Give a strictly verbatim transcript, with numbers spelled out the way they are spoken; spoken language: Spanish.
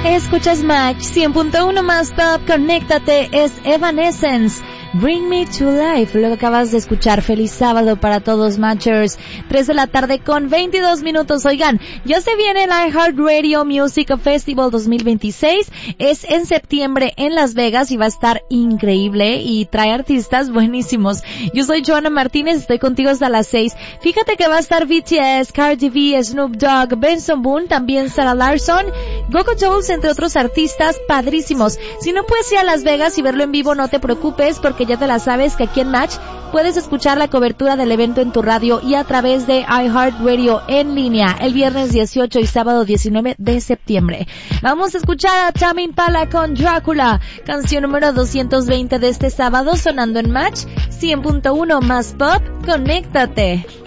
Escuchas Match cien punto uno más Top, conéctate, es Evanescence. Bring Me to Life, lo que acabas de escuchar. Feliz sábado para todos, Matchers. tres de la tarde con veintidós minutos. Oigan, ya se viene el iHeartRadio Music Festival dos mil veintiséis. Es en septiembre en Las Vegas y va a estar increíble y trae artistas buenísimos. Yo soy Joana Martínez, estoy contigo hasta las seis. Fíjate que va a estar B T S, Cardi B, Snoop Dogg, Benson Boone, también Sarah Larson, Coco Jones, entre otros artistas padrísimos. Si no puedes ir a Las Vegas y verlo en vivo, no te preocupes, porque ya te la sabes que aquí en Match puedes escuchar la cobertura del evento en tu radio y a través de iHeartRadio en línea el viernes dieciocho y sábado diecinueve de septiembre. Vamos a escuchar a Tame Impala con Drácula, canción número doscientos veinte de este sábado, sonando en Match cien punto uno más Pop. Conéctate.